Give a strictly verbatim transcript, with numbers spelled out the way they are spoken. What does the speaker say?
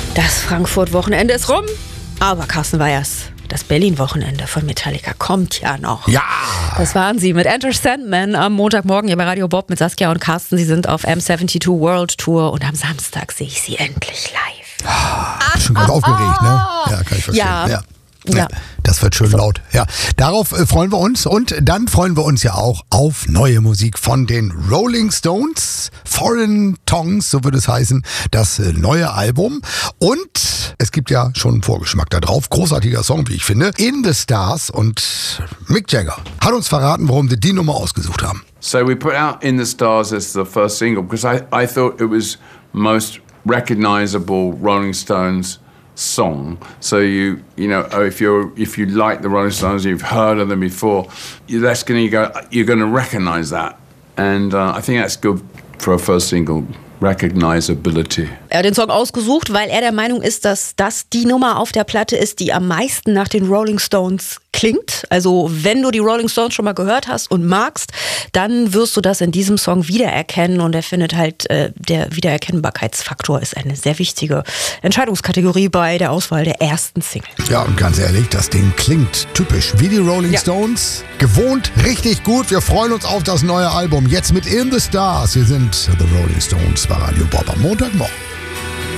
Das Frankfurt-Wochenende ist rum, aber Carsten Weyers, das Berlin-Wochenende von Metallica kommt ja noch. Ja! Das waren sie mit Enter Sandman am Montagmorgen hier bei Radio Bob mit Saskia und Carsten. Sie sind auf M zweiundsiebzig World Tour und am Samstag sehe ich sie endlich live. Ah, schon ganz aufgeregt, ne? Ja, kann ich verstehen. Ja. ja. Ja. Das wird schön laut. Ja, darauf äh, freuen wir uns und dann freuen wir uns ja auch auf neue Musik von den Rolling Stones. Foreign Tongues, so würde es heißen, das äh, neue Album. Und es gibt ja schon einen Vorgeschmack da drauf. Großartiger Song, wie ich finde. In the Stars und Mick Jagger hat uns verraten, warum wir die Nummer ausgesucht haben. So we put out In the Stars as the first single because I, I thought it was most recognizable Rolling Stones song. So you you know if you're if you like the Rolling Stones, you've heard of them before, that's gonna you go you're gonna recognize that, and uh, I think that's good for a first single. Recognizability. Er hat den Song ausgesucht, weil er der Meinung ist, dass das die Nummer auf der Platte ist, die am meisten nach den Rolling Stones klingt. Also wenn du die Rolling Stones schon mal gehört hast und magst, dann wirst du das in diesem Song wiedererkennen. Und er findet halt, äh, der Wiedererkennbarkeitsfaktor ist eine sehr wichtige Entscheidungskategorie bei der Auswahl der ersten Single. Ja, und ganz ehrlich, das Ding klingt typisch wie die Rolling Ja. Stones. Gewohnt, richtig gut. Wir freuen uns auf das neue Album. Jetzt mit In the Stars. Wir sind The Rolling Stones bei Radio Bob am Montagmorgen.